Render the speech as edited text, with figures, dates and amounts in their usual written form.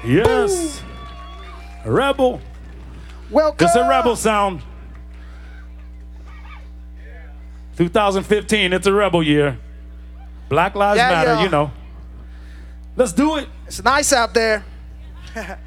Yes. Rebel. Welcome. It's a rebel sound. 2015, it's a rebel year. Black Lives Matter, y'all. you know. Let's do it. It's nice out there.